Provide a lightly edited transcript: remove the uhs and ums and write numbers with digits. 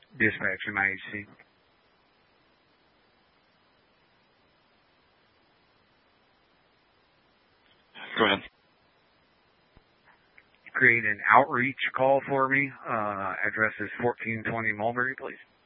Dispatch MIHC. Go ahead. Create an outreach call for me. Address is 1420 Mulberry, please.